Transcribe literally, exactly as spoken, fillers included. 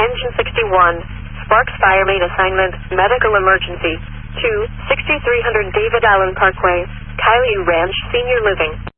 Engine sixty-one, Sparks Fire Main Assignment, Medical Emergency, two sixty-three hundred David Allen Parkway, Caillou Ranch, Senior Living.